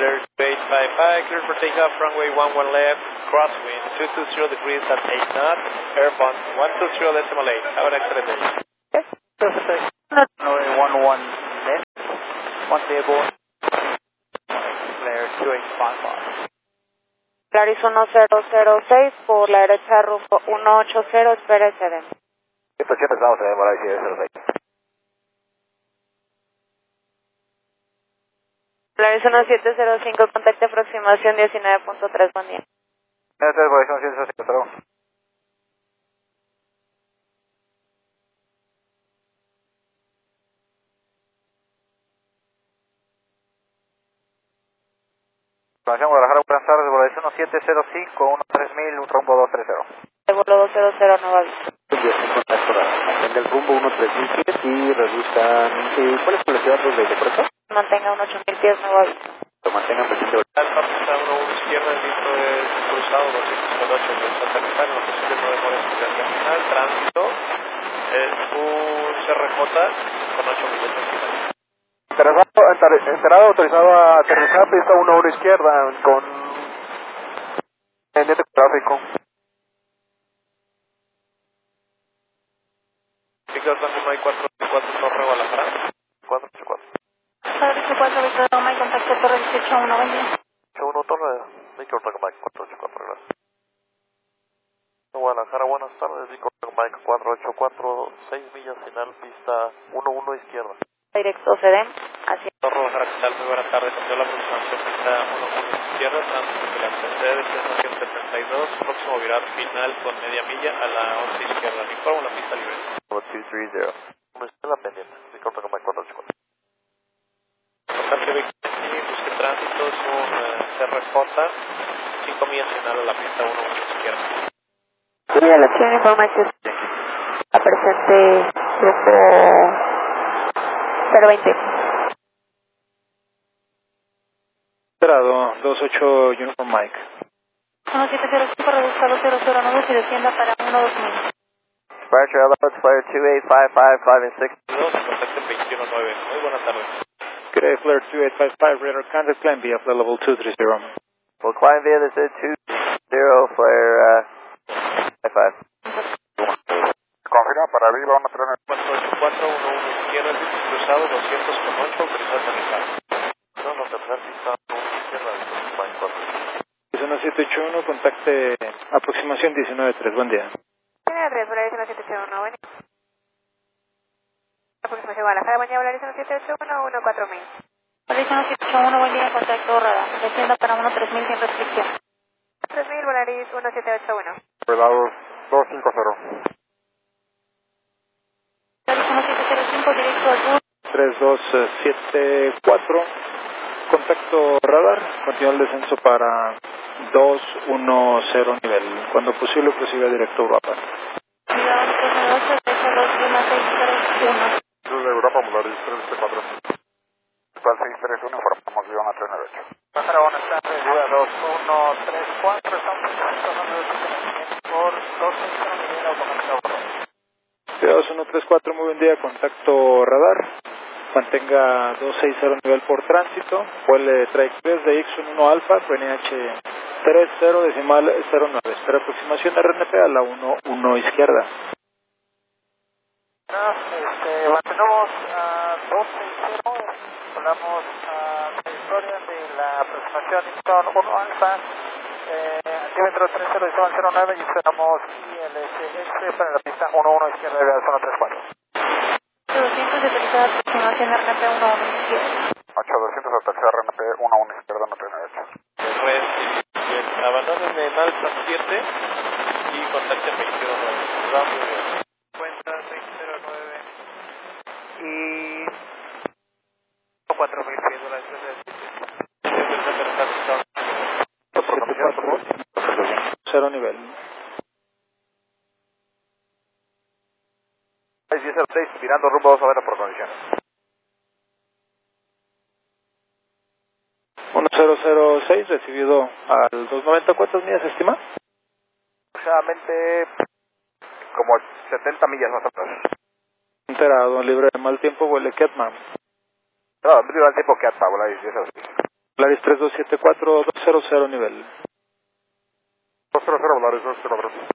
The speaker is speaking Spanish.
Clear 2855, clear for takeoff, runway 11 left, crosswind 220 degrees at 8 knots, airborne 120.8. Have an excellent day. Yes, perfect. Runway 11 left, one table, Clear 2855. Claris 1006 por la derecha rumbo 180, espera exceden. 180 estamos en Malaysia 06. Claris 1705, contacto aproximación 19.3, buen día. Gracias, Malaysia 1705, hasta luego. Guadalajara, buenas tardes, Volación 1705, 13000, un rumbo 230. De vuelo 200, Nueva Vista. Contacto, mantenga el rumbo 13000 pies y reduzcan, ¿cuál es la velocidad de puerto? Mantenga un 8000 pies, Nueva Vista. Lo mantengan presente. Alfa pista 11 izquierda, el visto es cruzado 208 de Santa Cristina, lo posible no demora en su final, tránsito, es un CRJ con 8 minutos finales. Enterado autorizado a aterrizar pista 1 izquierda con pendiente tráfico. Victor Tango Mike 484 Torre Guadalajara. 484. Torre 4, Victor Tango Mike, contacto Torre 181, buen día. 81 Torre, Victor Tango Mike 484, gracias. Guadalajara, buenas tardes, Victor Tango Mike 484, 6 millas final, pista 11 izquierda. Directo CEDEM, hacia Torre Guadalajara Capital, muy buenas tardes, control la aproximación, pista 11 izquierda, tránsito de la Mercedes 172, próximo virar final con media milla a la 11 izquierda. Le informo la pista libre. 230. ¿Cómo está la pendiente? Victor Tango Mike 484. Contacto Victor, busque tránsito, es un CRJ, 5 millas final a la pista 11 izquierda. la acción información a presente grupo 020. Esperado, 28 Uniform Mike. 1705, reduzca 2009 y descienda para 12000. Departure Elephant, Flyer 2855, 5 and 6. Contacto 219, muy buenas tardes. Good day, Flare 2855, radar contact, climb via flight level 230. We'll climb via this 20, Flare 55. Confirma para arriba, 139. 48411 izquierda, el visto cruzado 200 con 8, autorizado a aterrizar. No, no, tercer pista 1 izquierda, Mike 4. 1781, contacte aproximación 193, buen día. Tiene adres, Volaris 1781, buen día. Aproximación Guadalajara, buen día, Volaris 1781, 14000. Volaris 1781, buen día, contacto radar. Descienda para 13000 sin restricción. 3000, Volaris 1781. Cuidado 250. Volaris 1705, directo al bus. 3274, contacto radar, continúa el descenso para 210 nivel. Cuando posible, prosiga directo a Europa. Cuidado 398, desde 631. Sur de Europa, Volaris 374. Actual 631, informamos Viva 398. Pájaro, buenas tardes, Viva 2134, estamos pasando de por 260 nivel automático. Cuidado 134, muy buen día, contacto radar. Mantenga 260 nivel por tránsito. Vuele Trike 3 de X11 Alfa, RNH 30.09. Espera aproximación de RNP a la 11 izquierda. Mantenemos a 260, hablamos a la historia de la aproximación X1 Alfa, altímetro 30.09 y esperamos ILSS para la pista 11 izquierda de la zona 34. 200 de utilizar aproximación RNP 11 izquierda. 8200 aterrizar RNP 11 izquierda, no 398. Abandonen el Alfa 7 y contacten 209. Va muy bien. Cuenta 609 y 4000 pies de la Cero nivel. 606, mirando rumbo 2 a ver por condiciones. 1006, recibido al 290, ¿cuántas millas estima? Aproximadamente como 70 millas más atrás. Enterado, libre de mal tiempo, vuele Ketman. No, me dio el tiempo que hasta volar 1006. Volaris 3274, 200 nivel. 200, Volaris 200.